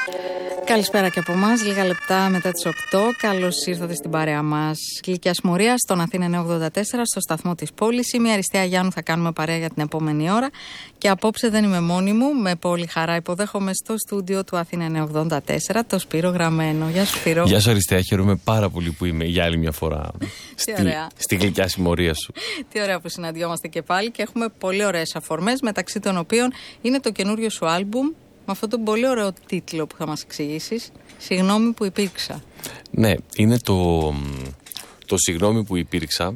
Καλησπέρα και από εμάς, λίγα λεπτά μετά τις 8. Καλώς ήρθατε στην παρέα μας. Γλυκιά Μορία στον Αθήνα 984, στο σταθμό της πόλης. Είμαι η Αριστεία Γιάννου, θα κάνουμε παρέα για την επόμενη ώρα. Και απόψε δεν είμαι μόνη μου, με πολύ χαρά υποδέχομαι στο στούντιο του Αθήνα 984 το Σπύρο Γραμμένο. Γεια σου, Σπύρο. Γεια σου, Αριστεία, χαίρομαι πάρα πολύ που είμαι για άλλη μια φορά στη Γλυκιά Συμμορία σου. Τι ωραία που συναντιόμαστε και πάλι και έχουμε πολύ ωραίες αφορμές, μεταξύ των οποίων είναι το καινούριο σου άλμπουμ. Με αυτόν τον πολύ ωραίο τίτλο που θα μας εξηγήσεις, «Συγγνώμη που υπήρξα». Ναι, είναι το «Συγγνώμη που υπήρξα».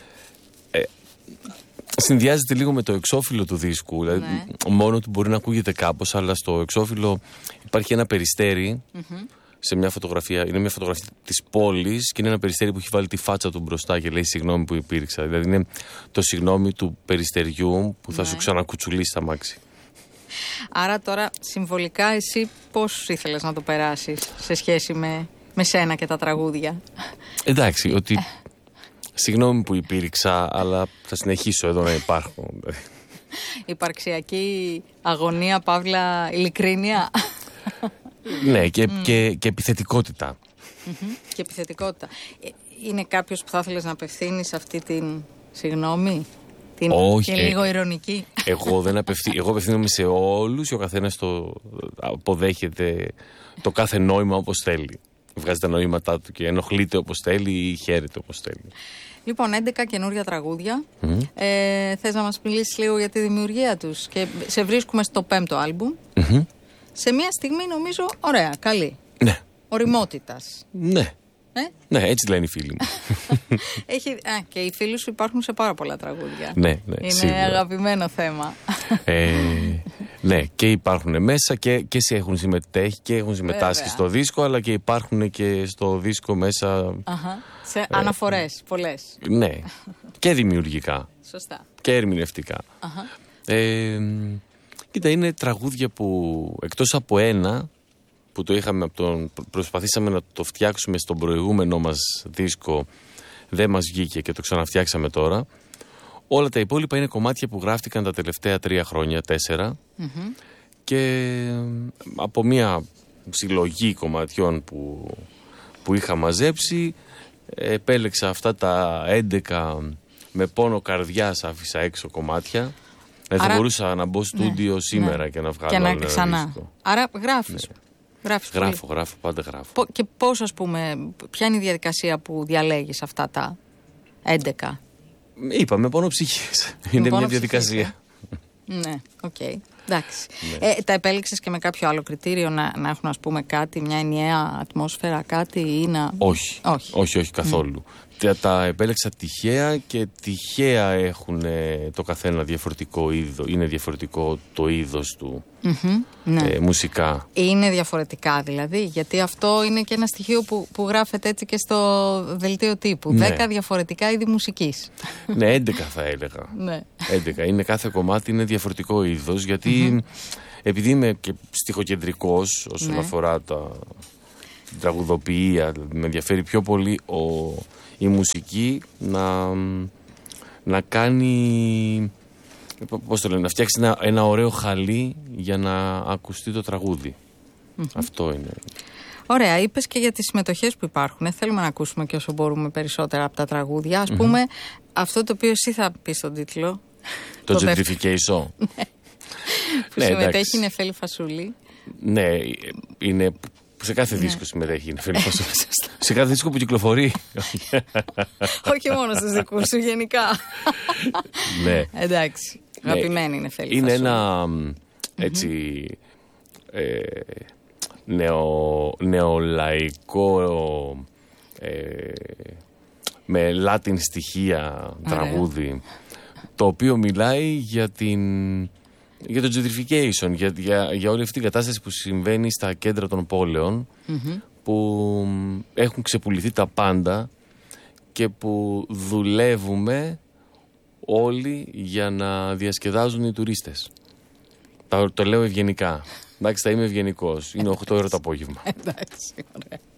Συνδυάζεται λίγο με το εξώφυλλο του δίσκου. Δηλαδή, μόνο του μπορεί να ακούγεται κάπως, αλλά στο εξώφυλλο υπάρχει ένα περιστέρι σε μια φωτογραφία. Είναι μια φωτογραφία της πόλης και είναι ένα περιστέρι που έχει βάλει τη φάτσα του μπροστά και λέει «Συγγνώμη που υπήρξα». Δηλαδή, είναι το συγγνώμη του περιστεριού που θα σου ξανακουτσουλήσει τα μάξι. Άρα τώρα συμβολικά εσύ πώς ήθελες να το περάσεις σε σχέση με σένα και τα τραγούδια? Εντάξει, ότι συγγνώμη που υπήρξα, αλλά θα συνεχίσω εδώ να υπάρχω. Υπαρξιακή αγωνία, παύλα ειλικρίνεια. Ναι, και επιθετικότητα. Και επιθετικότητα. Είναι κάποιος που θα ήθελες να απευθύνεις αυτή την συγγνώμη? Όχι. Και λίγο ειρωνική. Εγώ απευθύνομαι σε όλους και ο καθένας το αποδέχεται το κάθε νόημα όπως θέλει. Βγάζει τα νοήματά του και ενοχλείται όπως θέλει ή χαίρεται όπως θέλει. Λοιπόν, 11 καινούρια τραγούδια. Θες να μας μιλήσεις λίγο για τη δημιουργία τους? Και σε βρίσκουμε στο 5ο άλμπουμ. Σε μια στιγμή νομίζω ωραία, καλή. Ναι. Οριμότητας. Ναι. Ναι, έτσι λένε οι φίλοι μου. Και οι φίλοι σου υπάρχουν σε πάρα πολλά τραγούδια. Ναι, είναι σίγουρα αγαπημένο θέμα. Ναι, και υπάρχουν μέσα και έχουν συμμετέχει και έχουν συμμετάσχει στο δίσκο, αλλά και υπάρχουν και στο δίσκο μέσα. Σε αναφορές πολλές. Ναι, και δημιουργικά. Σωστά. Και ερμηνευτικά. Κοίτα, είναι τραγούδια που εκτός από ένα που το είχαμε προσπαθήσαμε να το φτιάξουμε στον προηγούμενο μας δίσκο, δεν μας βγήκε και το ξαναφτιάξαμε τώρα. Όλα τα υπόλοιπα είναι κομμάτια που γράφτηκαν τα τελευταία 3 χρόνια, 4 και από μια συλλογή κομματιών που είχα μαζέψει επέλεξα αυτά τα 11 με πόνο καρδιάς, άφησα έξω κομμάτια. Θα μπορούσα να μπω στούντιο σήμερα και να βγάλω ένα δίσκο. Άρα γράφεις. Γράφω, πάντα γράφω. Και πώς, ας πούμε, ποια είναι η διαδικασία που διαλέγεις αυτά τα 11? Είπαμε πόνο ψυχής. Είναι μια διαδικασία. Ναι, οκ. Εντάξει. Τα επέλεξες και με κάποιο άλλο κριτήριο να έχουν, ας πούμε, κάτι, μια ενιαία ατμόσφαιρα, κάτι ή να... Όχι καθόλου. Τα επέλεξα τυχαία και τυχαία έχουν το καθένα διαφορετικό είδος. Είναι διαφορετικό το είδος του μουσικά. Είναι διαφορετικά δηλαδή, γιατί αυτό είναι και ένα στοιχείο που γράφεται έτσι και στο δελτίο τύπου. 10 διαφορετικά είδη μουσικής. Ναι, 11 θα έλεγα. Ναι. 11. Είναι κάθε κομμάτι είναι διαφορετικό είδος, γιατί επειδή είμαι και στιχοκεντρικός όσον αφορά την τραγουδοποιία, με ενδιαφέρει πιο πολύ η μουσική να κάνει, πώς το λένε, να φτιάξει ένα ωραίο χαλί για να ακουστεί το τραγούδι. Αυτό είναι. Ωραία, είπες και για τις συμμετοχές που υπάρχουν. Θέλουμε να ακούσουμε και όσο μπορούμε περισσότερα από τα τραγούδια. Ας πούμε, αυτό το οποίο εσύ θα πεις στον τίτλο. Το Gentrification. Που συμμετέχει η Νεφέλη Φασούλη. Ναι, είναι... Σε κάθε δίσκο συμμετέχει η Νεφέλη Φασούλη. Σε κάθε δίσκο που κυκλοφορεί. Όχι μόνο στους δικούς σου, γενικά. Ναι. Εντάξει. Αγαπημένη είναι η Νεφέλη Φασούλη. Είναι ένα έτσι νεολαϊκό με Latin στοιχεία τραγούδι, το οποίο μιλάει για το gentrification, για όλη αυτή την κατάσταση που συμβαίνει στα κέντρα των πόλεων, που έχουν ξεπουληθεί τα πάντα και που δουλεύουμε όλοι για να διασκεδάζουν οι τουρίστες. Το λέω ευγενικά. Εντάξει, θα είμαι ευγενικός. Είναι 8 ώρα το απόγευμα. Εντάξει, ωραία.